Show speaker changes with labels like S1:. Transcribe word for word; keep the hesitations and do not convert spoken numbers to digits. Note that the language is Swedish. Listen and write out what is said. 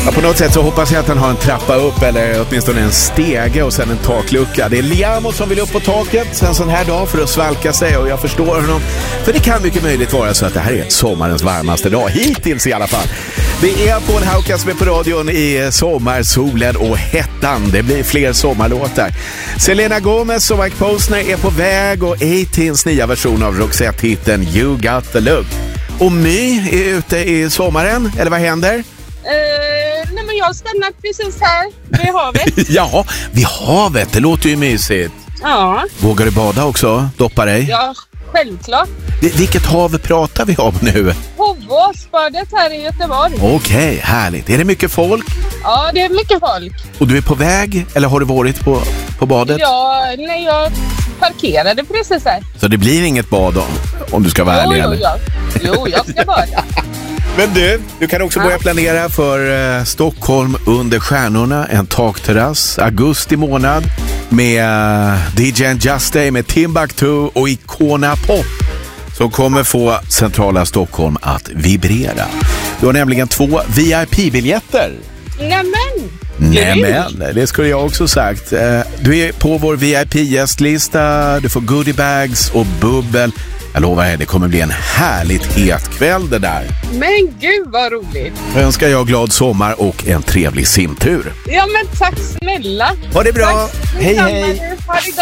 S1: Ja, på något sätt så hoppas jag att han har en trappa upp eller åtminstone en stege och sen en taklucka. Det är Liamo som vill upp på taket en sån här dag för att svalka sig, och jag förstår honom. För det kan mycket möjligt vara så att det här är sommarens varmaste dag, hittills i alla fall. Det är Paul Haukas med på radion i sommarsolen och hettan. Det blir fler sommarlåtar. Selena Gomez och Mike Posner är på väg, och A-Teens nya version av Roxette-hitten You Got The Look. Och My är ute i sommaren, eller vad händer?
S2: Uh, nej men jag har stannat precis här vid havet.
S1: Ja, vid havet, det låter ju mysigt.
S2: Ja.
S1: Vågar du bada också? Doppa dig?
S2: Ja, självklart.
S1: V- vilket hav pratar vi om nu?
S2: Hovåsbadet här i Göteborg.
S1: Okej, okay, härligt. Är det mycket folk?
S2: Ja, det är mycket folk.
S1: Och du är på väg, eller har du varit på, på badet?
S2: Ja, nej, jag parkerade precis här.
S1: Så det blir inget bad om, om du ska vara
S2: jo,
S1: ärlig?
S2: Jo,
S1: eller?
S2: ja. jo, jag ska bada. Men
S1: du, du kan också börja planera för eh, Stockholm under stjärnorna, en takterrass, augusti månad med eh, D J Just Day med Timbuktu och Icona Pop som kommer få centrala Stockholm att vibrera. Du har nämligen två V I P-biljetter.
S2: Nämen!
S1: Nämen, det skulle jag också sagt. Eh, du är på vår V I P-gästlista, du får goodiebags och bubbel. Jag lovar er, det kommer bli en härligt het kväll det där.
S2: Men gud vad roligt.
S1: Jag önskar jag glad sommar och en trevlig simtur.
S2: Ja men tack snälla.
S1: Ha det bra.
S2: Tack.
S1: Hej hej.
S2: Ha det gott.